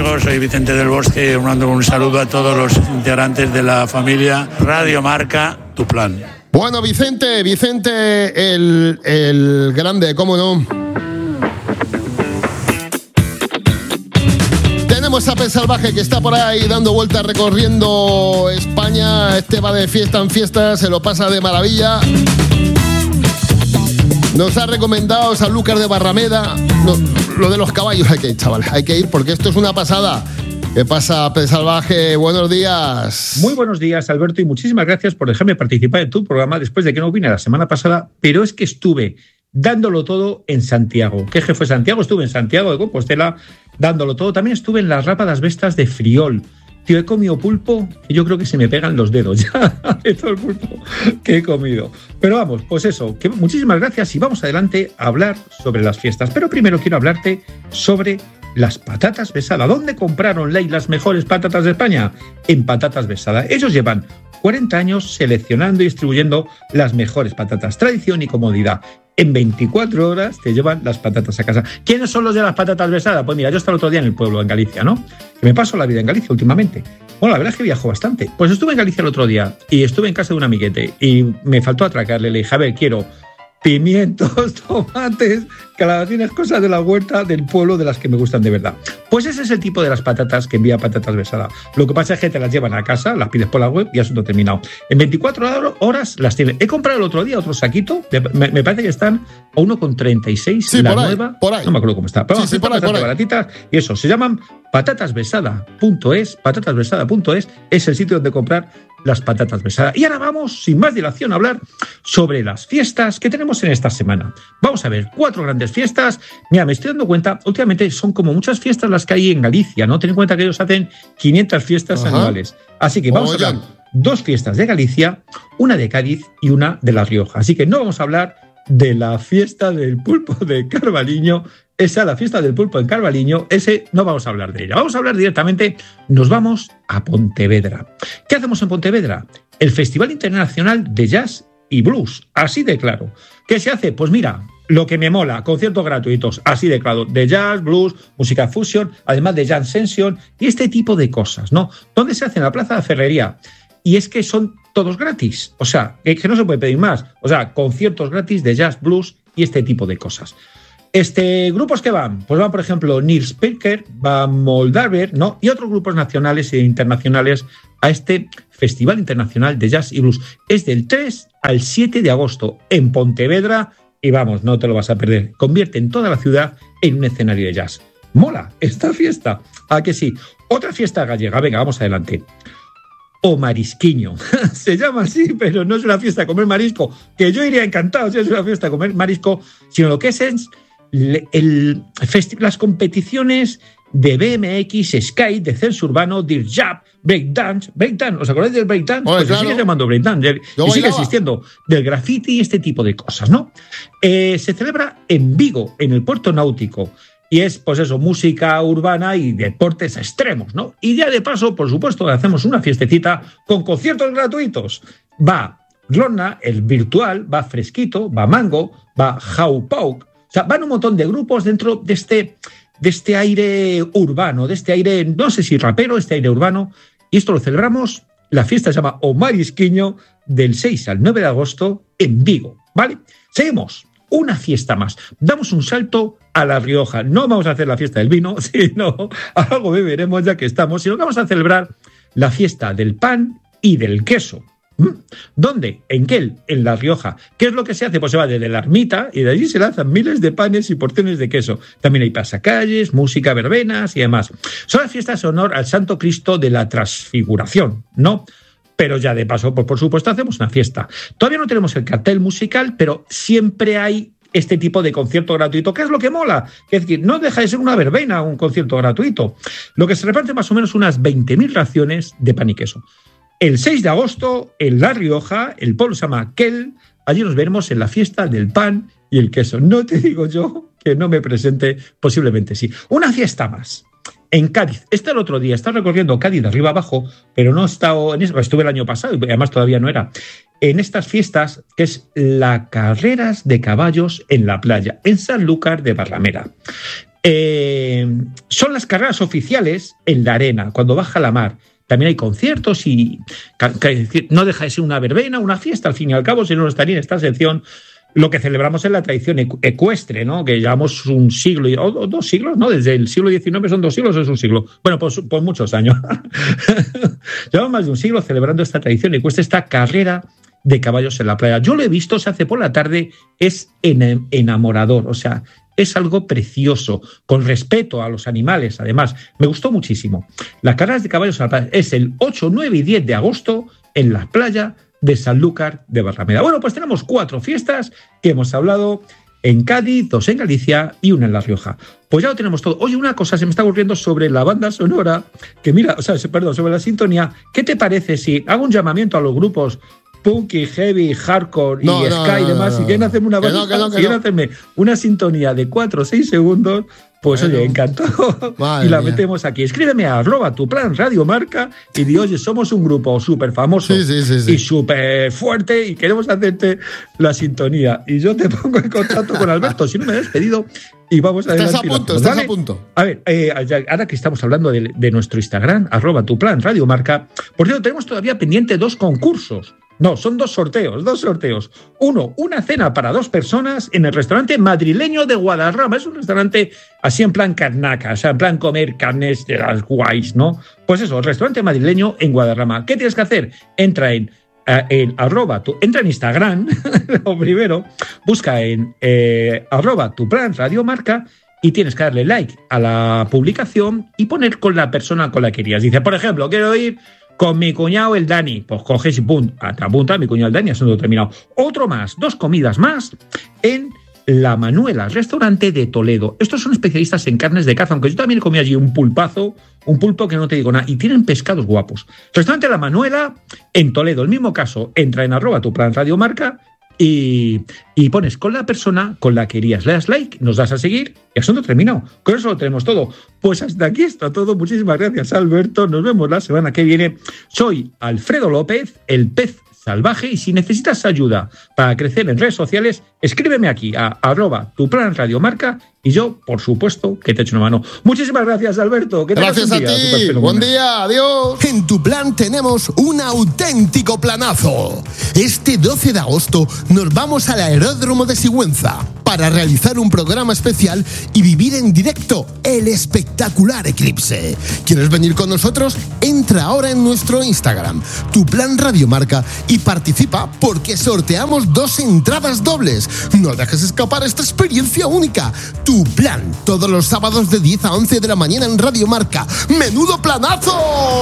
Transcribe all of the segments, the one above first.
Santiago, soy Vicente del Bosque, mando un saludo a todos los integrantes de la familia Radio Marca, tu plan. Bueno, Vicente, el grande, ¿cómo no? Tenemos a Pez Salvaje que está por ahí dando vueltas recorriendo España. Este va de fiesta en fiesta, se lo pasa de maravilla. Nos ha recomendado Sanlúcar de Barrameda. No, lo de los caballos hay que ir, chavales, hay que ir porque esto es una pasada. ¿Qué pasa, Pez Salvaje? Buenos días. Muy buenos días, Alberto, y muchísimas gracias por dejarme participar en tu programa después de que no vine la semana pasada, pero es que estuve dándolo todo en Santiago. ¿Qué fue Santiago? Estuve en Santiago de Compostela dándolo todo. También estuve en las Rápadas Vestas de Friol. Tío, he comido pulpo que yo creo que se me pegan los dedos ya de todo el pulpo que he comido. Pero vamos, pues eso, que muchísimas gracias y vamos adelante a hablar sobre las fiestas. Pero primero quiero hablarte sobre las patatas Besada. ¿Dónde compraron las mejores patatas de España? En Patatas Besada. Ellos llevan 40 años seleccionando y distribuyendo las mejores patatas. Tradición y comodidad. En 24 horas te llevan las patatas a casa. ¿Quiénes son los de las patatas Besada? Pues mira, yo estaba el otro día en el pueblo, en Galicia, ¿no? Que me paso la vida en Galicia últimamente. Bueno, la verdad es que viajo bastante. Pues estuve en Galicia el otro día y estuve en casa de un amiguete y me faltó atracarle. Le dije, a ver, quiero pimientos, tomates, calabacines, cosas de la huerta del pueblo de las que me gustan de verdad. Pues ese es el tipo de las patatas que envía Patatas Besada. Lo que pasa es que te las llevan a casa, las pides por la web y asunto terminado. En 24 horas las tienen. He comprado el otro día otro saquito, me parece que están a 1,36 sí, la por ahí, nueva. Por ahí. No me acuerdo cómo está. Pero sí, por ahí. Baratitas y eso, se llaman patatasbesada.es. Patatasbesada.es es el sitio donde comprar las patatas Besada. Y ahora vamos, sin más dilación, a hablar sobre las fiestas que tenemos en esta semana. Vamos a ver, 4 grandes fiestas. Mira, me estoy dando cuenta, últimamente son como muchas fiestas las que hay en Galicia, ¿no? Ten en cuenta que ellos hacen 500 fiestas anuales. Así que vamos a hablar 2 fiestas de Galicia, una de Cádiz y una de La Rioja. Así que no vamos a hablar de la fiesta del pulpo de Carballiño. La fiesta del pulpo en Carballiño, no vamos a hablar de ella. Vamos a hablar directamente, nos vamos a Pontevedra. ¿Qué hacemos en Pontevedra? El Festival Internacional de Jazz y Blues, así de claro. ¿Qué se hace? Pues mira, lo que me mola, conciertos gratuitos, así de claro, de jazz, blues, música fusion, además de jam session y este tipo de cosas, ¿no? ¿Dónde se hace? En la Plaza de la Ferrería. Y es que son todos gratis, o sea, que no se puede pedir más. O sea, conciertos gratis de jazz, blues y este tipo de cosas. ¿Grupos que van? Pues van, por ejemplo, Nils Peker, va Moldaver, ¿no? Y otros grupos nacionales e internacionales a este Festival Internacional de Jazz y Blues. Es del 3 al 7 de agosto en Pontevedra y vamos, no te lo vas a perder. Convierten toda la ciudad en un escenario de jazz. ¿Mola esta fiesta? ¿A que sí? Otra fiesta gallega, venga, vamos adelante. O marisquiño. Se llama así, pero no es una fiesta a comer marisco, que yo iría encantado si es una fiesta a comer marisco, sino lo que es las competiciones de BMX, skate, descenso urbano, dirt jab, breakdance. ¿Os acordáis del breakdance? Pues claro. Sigue llamando breakdance y sigue existiendo, del graffiti y este tipo de cosas, ¿no? Se celebra en Vigo, en el puerto náutico. Y es, pues eso, música urbana y deportes extremos, ¿no? Y ya de paso, por supuesto, hacemos una fiestecita con conciertos gratuitos. Va Glonna, el virtual, va Fresquito, va Mango, va Haupauk. O sea, van un montón de grupos dentro de este aire urbano, de este aire, no sé si rapero, este aire urbano. Y esto lo celebramos, la fiesta se llama O Marisquiño, del 6 al 9 de agosto en Vigo, ¿vale? Seguimos. Una fiesta más. Damos un salto a La Rioja. No vamos a hacer la fiesta del vino, sino algo beberemos ya que estamos, sino que vamos a celebrar la fiesta del pan y del queso. ¿Dónde? ¿En qué? En La Rioja. ¿Qué es lo que se hace? Pues se va desde la ermita y de allí se lanzan miles de panes y porciones de queso. También hay pasacalles, música, verbenas y demás. Son las fiestas en honor al Santo Cristo de la Transfiguración, ¿no? Pero ya de paso, pues por supuesto, hacemos una fiesta. Todavía no tenemos el cartel musical, pero siempre hay este tipo de concierto gratuito. ¿Qué es lo que mola? Es decir, no deja de ser una verbena un concierto gratuito. Lo que se reparte más o menos unas 20.000 raciones de pan y queso. El 6 de agosto, en La Rioja, el pueblo se llama Kel, allí nos veremos en la fiesta del pan y el queso. No te digo yo que no me presente, posiblemente sí. Una fiesta más. En Cádiz, el otro día, estaba recorriendo Cádiz de arriba abajo, pero no he estado en eso, estuve el año pasado y además todavía no era. En estas fiestas, que es la carreras de caballos en la playa, en Sanlúcar de Barrameda. Son las carreras oficiales en la arena, cuando baja la mar. También hay conciertos y no deja de ser una verbena, una fiesta, al fin y al cabo, si no estaría en esta sección. Lo que celebramos es la tradición ecuestre, ¿no? Que llevamos un siglo, o 2 siglos, ¿no? Desde el siglo XIX son 2 siglos o es un siglo. Bueno, pues muchos años. Llevamos más de un siglo celebrando esta tradición ecuestre, esta carrera de caballos en la playa. Yo lo he visto, se hace por la tarde, es enamorador, o sea, es algo precioso, con respeto a los animales, además. Me gustó muchísimo. Las carreras de caballos en la playa es el 8, 9 y 10 de agosto en la playa de Sanlúcar de Barrameda. Bueno, pues tenemos 4 fiestas que hemos hablado en Cádiz, 2 en Galicia y 1 en La Rioja. Pues ya lo tenemos todo. Oye, una cosa se me está ocurriendo sobre la banda sonora, que mira, sobre la sintonía. ¿Qué te parece si hago un llamamiento a los grupos punky, heavy, hardcore y ska y demás? Si quieren hacerme una banda, hacerme una sintonía de 4 o 6 segundos, pues oye, encantado. Y la metemos aquí. Escríbeme a @tuplan Radio Marca y di, oye, somos un grupo súper famoso y súper fuerte y queremos hacerte la sintonía. Y yo te pongo en contacto con Alberto, si no me he despedido, y vamos a Estás a punto. A ver, ahora que estamos hablando de nuestro Instagram, @tuplan Radio Marca, por cierto, tenemos todavía pendiente 2 concursos. No, son 2 sorteos. Uno, una cena para 2 personas en el restaurante madrileño de Guadarrama. Es un restaurante así en plan carnaca, o sea, en plan comer carnes de las guays, ¿no? Pues eso, el restaurante madrileño en Guadarrama. ¿Qué tienes que hacer? Entra en Instagram, lo primero, busca en @tuplan Radio Marca y tienes que darle like a la publicación y poner con la persona con la que querías. Dice, por ejemplo, quiero ir con mi cuñado el Dani, pues coges y te apunta mi cuñado el Dani, asunto terminado. Otro más, 2 comidas más en La Manuela, restaurante de Toledo. Estos son especialistas en carnes de caza, aunque yo también comí allí un pulpo que no te digo nada, y tienen pescados guapos. Restaurante La Manuela en Toledo, el mismo caso, entra en @tuplan Radio Marca y pones con la persona con la que irías. Le das like, nos das a seguir y asunto terminado. Con eso lo tenemos todo. Pues hasta aquí está todo. Muchísimas gracias, Alberto. Nos vemos la semana que viene. Soy Alfredo López, el pez salvaje, y si necesitas ayuda para crecer en redes sociales, escríbeme aquí a @tuplan Radio Marca y yo, por supuesto, que te echo una mano. Muchísimas gracias, Alberto. Gracias a ti. Buen día. Adiós. En Tu Plan tenemos un auténtico planazo. Este 12 de agosto nos vamos al Aeródromo de Sigüenza para realizar un programa especial y vivir en directo el espectacular eclipse. ¿Quieres venir con nosotros? Entra ahora en nuestro Instagram, Tu Plan Radio Marca, y participa porque sorteamos 2 entradas dobles. No dejes escapar esta experiencia única. Tu Plan, todos los sábados de 10 a 11 de la mañana en Radio Marca. ¡Menudo planazo!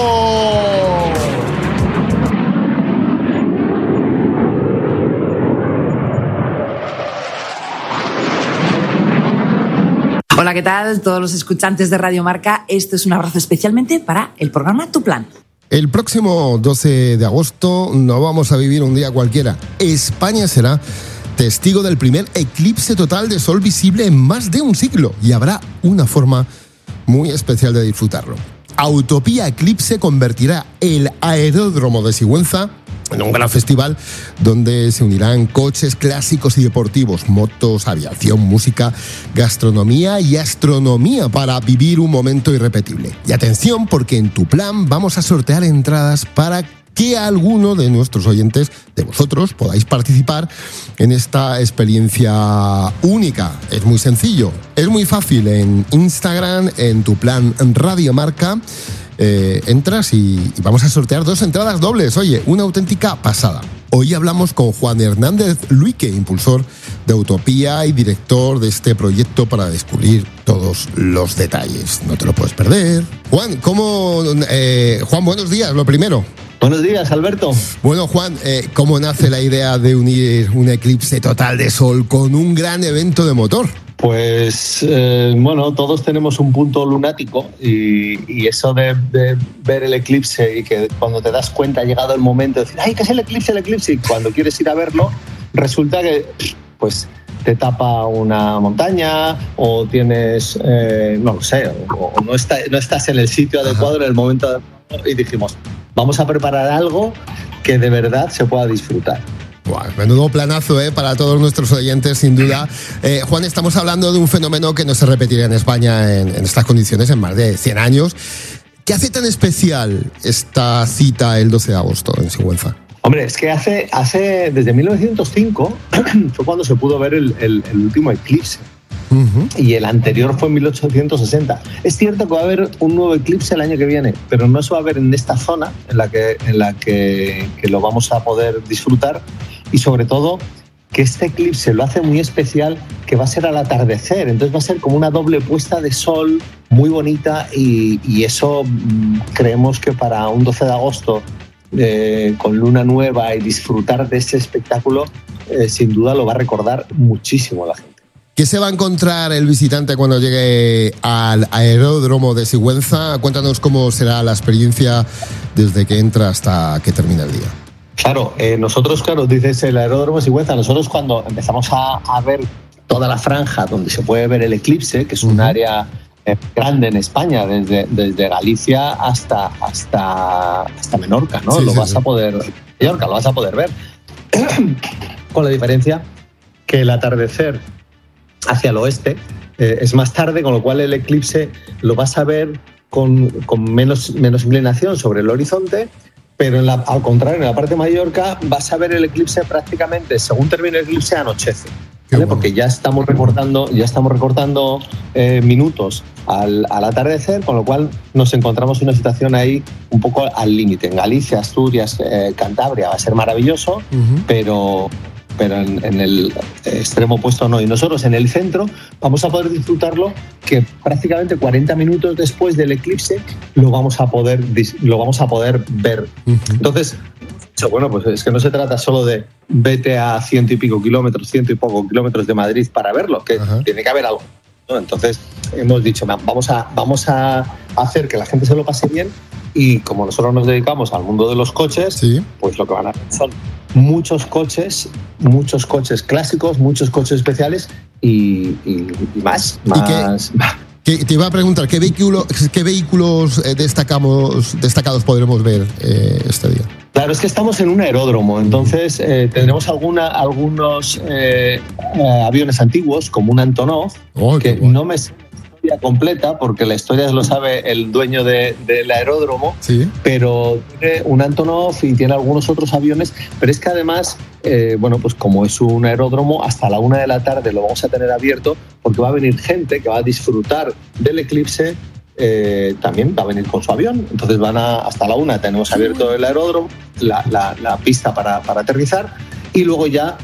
Hola, ¿qué tal? Todos los escuchantes de Radio Marca, esto es un abrazo especialmente para el programa Tu Plan. El próximo 12 de agosto no vamos a vivir un día cualquiera. España será testigo del primer eclipse total de sol visible en más de un siglo y habrá una forma muy especial de disfrutarlo. Autopía Eclipse convertirá el Aeródromo de Sigüenza en un gran festival donde se unirán coches clásicos y deportivos, motos, aviación, música, gastronomía y astronomía para vivir un momento irrepetible. Y atención, porque en Tu Plan vamos a sortear entradas para que alguno de nuestros oyentes, de vosotros, podáis participar en esta experiencia única. Es muy sencillo, es muy fácil. En Instagram, en Tu Plan Radio Marca, entras y vamos a sortear 2 entradas dobles. Oye, una auténtica pasada. Hoy hablamos con Juan Hernández Luique, impulsor de Autopía y director de este proyecto, para descubrir todos los detalles. No te lo puedes perder. Juan, Juan, buenos días, lo primero. Buenos días, Alberto. Bueno, Juan, ¿cómo nace la idea de unir un eclipse total de sol con un gran evento de motor? Pues, bueno, todos tenemos un punto lunático y eso de ver el eclipse y que cuando te das cuenta ha llegado el momento de decir, ¡ay, que es el eclipse! Y cuando quieres ir a verlo, resulta que, pues, te tapa una montaña o tienes, no lo sé, o no estás en el sitio adecuado en el momento adecuado, y dijimos, vamos a preparar algo que de verdad se pueda disfrutar. Bueno, menudo planazo para todos nuestros oyentes, sin duda. Juan, estamos hablando de un fenómeno que no se repetirá en España en estas condiciones en más de 100 años. ¿Qué hace tan especial esta cita el 12 de agosto en Sigüenza? Hombre, es que hace desde 1905 fue cuando se pudo ver el último eclipse. Uh-huh. Y el anterior fue en 1860. Es cierto que va a haber un nuevo eclipse el año que viene, pero no se va a ver en esta zona en la que lo vamos a poder disfrutar, y sobre todo que este eclipse lo hace muy especial, que va a ser al atardecer, entonces va a ser como una doble puesta de sol muy bonita, y eso creemos que para un 12 de agosto con luna nueva y disfrutar de ese espectáculo, sin duda lo va a recordar muchísimo a la gente. ¿Qué se va a encontrar el visitante cuando llegue al aeródromo de Sigüenza? Cuéntanos cómo será la experiencia desde que entra hasta que termina el día. Claro, nosotros, dices el aeródromo de Sigüenza, nosotros cuando empezamos a ver toda la franja donde se puede ver el eclipse, que es un área grande en España, desde Galicia hasta Menorca, ¿no? Lo vas a poder ver. Con la diferencia que el atardecer hacia el oeste es más tarde, con lo cual el eclipse lo vas a ver con menos inclinación sobre el horizonte, pero al contrario, en la parte de Mallorca vas a ver el eclipse prácticamente, según termine el eclipse, anochece, ¿vale? Bueno. Porque ya estamos recortando minutos al atardecer, con lo cual nos encontramos en una situación ahí un poco al límite. En Galicia, Asturias, Cantabria va a ser maravilloso, uh-huh. pero en el extremo opuesto no. Y nosotros en el centro vamos a poder disfrutarlo, que prácticamente 40 minutos después del eclipse lo vamos a poder ver. Uh-huh. Entonces, bueno, pues es que no se trata solo de vete a 100 y pico kilómetros de Madrid para verlo, que uh-huh. tiene que haber algo, ¿no? Entonces hemos dicho, vamos a hacer que la gente se lo pase bien, y como nosotros nos dedicamos al mundo de los coches, sí. Pues lo que van a hacer son muchos coches clásicos, muchos coches especiales y más. ¿Y te iba a preguntar, ¿qué vehículos destacados podremos ver este día? Claro, es que estamos en un aeródromo, entonces tendremos algunos aviones antiguos, como un Antonov, que no me sé la historia completa, porque la historia lo sabe el dueño del aeródromo, ¿sí? Pero tiene un Antonov y tiene algunos otros aviones, pero es que además, pues como es un aeródromo, hasta la 1 de la tarde lo vamos a tener abierto, porque va a venir gente que va a disfrutar del eclipse. También va a venir con su avión, entonces hasta la 1 tenemos abierto el aeródromo, la pista para aterrizar, y luego ya